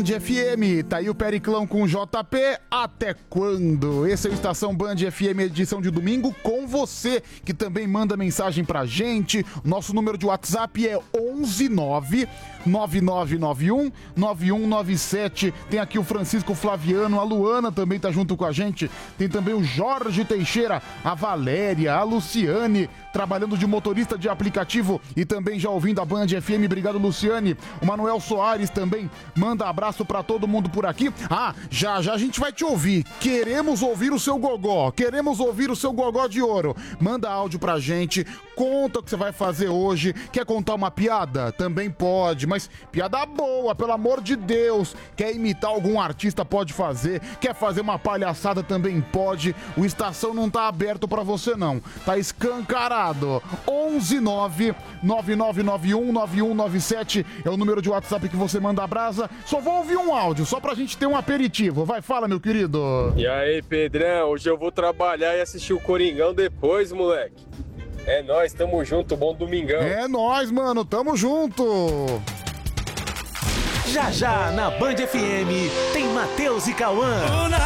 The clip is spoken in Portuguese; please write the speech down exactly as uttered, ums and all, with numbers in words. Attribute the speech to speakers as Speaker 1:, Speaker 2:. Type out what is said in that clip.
Speaker 1: F M. Tá aí o Periclão com o J P. Até quando? Esse é o Estação Band F M, edição de domingo, com você, que também manda mensagem pra gente. Nosso número de WhatsApp é onze nove nove nove nove um nove um nove sete. Tem aqui o Francisco Flaviano, a Luana também tá junto com a gente. Tem também o Jorge Teixeira, a Valéria, a Luciane, trabalhando de motorista de aplicativo e também já ouvindo a Band F M. Obrigado, Luciane. O Manuel Soares também manda abraço pra todo mundo por aqui. Ah, já já a gente vai te ouvir. Queremos ouvir o seu gogó. Queremos ouvir o seu gogó de ouro. Manda áudio pra gente. Conta o que você vai fazer hoje. Quer contar uma piada? Também pode, mas piada boa, pelo amor de Deus. Quer imitar algum artista? Pode fazer. Quer fazer uma palhaçada? Também pode. O Estação não tá aberto pra você, não. Tá escancarado. onze nove nove nove nove um nove um nove sete é o número de WhatsApp que você manda a brasa. Só vou ouvir um áudio, só pra gente ter um aperitivo. Vai, fala, meu querido.
Speaker 2: E aí, Pedrão, hoje eu vou trabalhar e assistir o Coringão depois, moleque. É nóis, tamo junto, bom domingão.
Speaker 1: É nóis, mano, tamo junto.
Speaker 3: Já já, na Band F M, tem Matheus e Cauã.